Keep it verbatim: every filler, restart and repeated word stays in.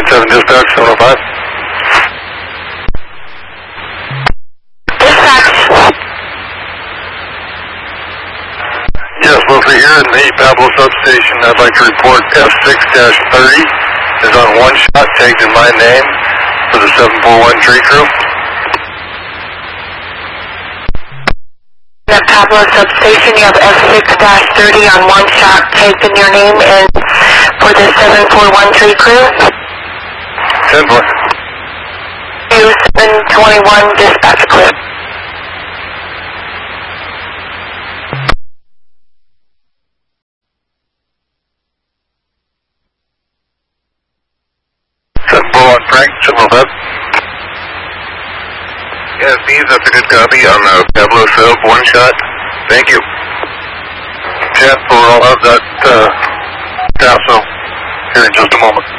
seven dispatch, seven oh five. Dispatch. Yes, locally here in the Pablo substation, I'd like to report F six thirty is on one shot, tagged in my name for the seven four one tree crew. The Pablo substation, you have F six thirty on one shot, tagged in your name and for the seven four one tree crew. ten four. seven twenty-one dispatch clear. seven four one Frank, seven oh five. Yeah, Steve, that's a good copy on the Pablo sub, one shot. Thank you. ten four, I'll have that uh, tasso here in just a moment.